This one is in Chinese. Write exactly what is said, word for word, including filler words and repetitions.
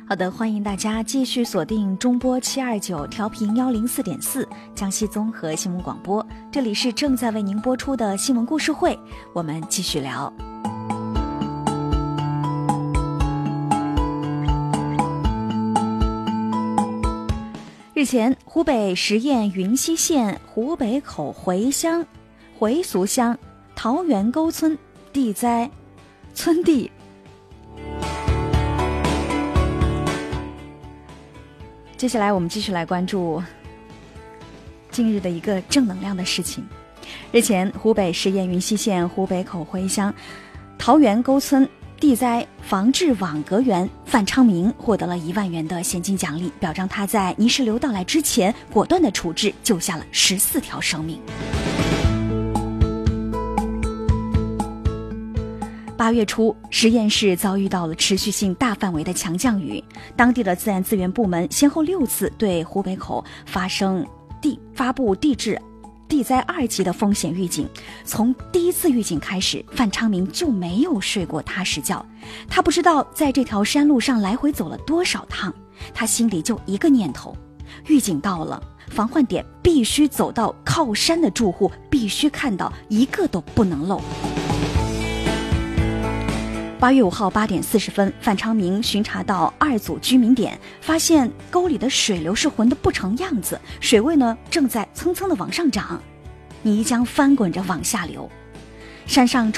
好的，欢迎大家继续锁定中波七二九调频幺零四点四江西综合新闻广播，这里是正在为您播出的新闻故事会，我们继续聊。日前，湖北十堰云溪县湖北口回乡回俗乡桃源沟村地灾村地接下来我们继续来关注近日的一个正能量的事情。日前，湖北十堰云溪县湖北口回乡桃源沟村地灾防治网格员范昌明获得了一万元的现金奖励，表彰他在泥石流到来之前果断的处置，救下了十四条生命。八月初，十堰市遭遇到了持续性大范围的强降雨，当地的自然资源部门先后六次对湖北口发生地发布地质地灾二级的风险预警。从第一次预警开始，范昌明就没有睡过踏实觉。他不知道在这条山路上来回走了多少趟，他心里就一个念头：预警到了，防患点必须走到靠山的住户必须看到，一个都不能漏。八月五号八点四十分，范昌明巡查到二组居民点，发现沟里的水流是浑得不成样子，水位呢正在蹭蹭的往上涨，泥浆翻滚着往下流，山上